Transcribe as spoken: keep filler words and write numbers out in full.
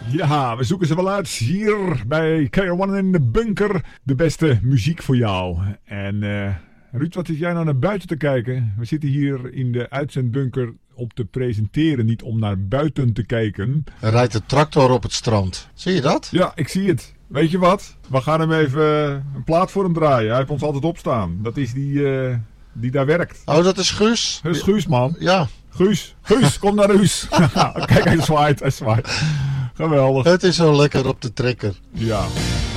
Ja, we zoeken ze wel uit hier bij K R one in de bunker. De beste muziek voor jou. En uh, Ruud, wat zit jij nou naar buiten te kijken? We zitten hier in de uitzendbunker op te presenteren, niet om naar buiten te kijken. Er rijdt een tractor op het strand. Zie je dat? Ja, ik zie het. Weet je wat? We gaan hem even een plaat voor hem draaien. Hij heeft ons altijd opstaan. Dat is die, uh, die daar werkt. Oh, dat is Guus? Dat is Guus, man. Ja. Guus, Guus, kom naar huis. Kijk, hij zwaait, hij zwaait. Geweldig. Het is zo lekker op de trekker. Ja.